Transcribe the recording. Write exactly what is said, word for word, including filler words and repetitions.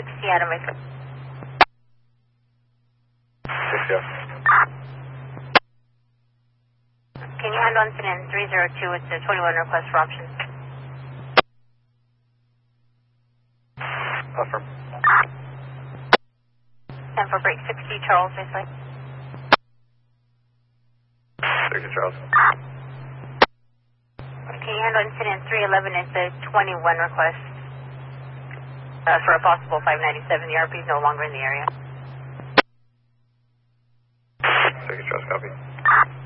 sixty Adam. sixty. Can you handle incident three zero two? It's a twenty-one request for options. Affirm. And for break sixty, Charles, I say. sixty, Charles. Can you handle incident three eleven? It's a twenty-one request uh, for a possible five ninety-seven. The R P is no longer in the area. sixty, Charles, copy.